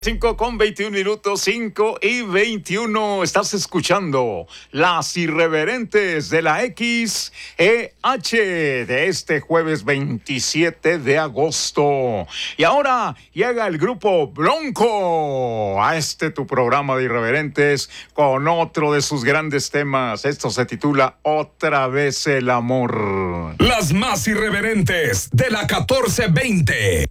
5:21, 5:21. Estás escuchando Las Irreverentes de la XEH de este jueves 27 de agosto. Y ahora llega el grupo Bronco a tu programa de Irreverentes con otro de sus grandes temas. Esto se titula Otra vez el amor. Las más irreverentes de la 1420.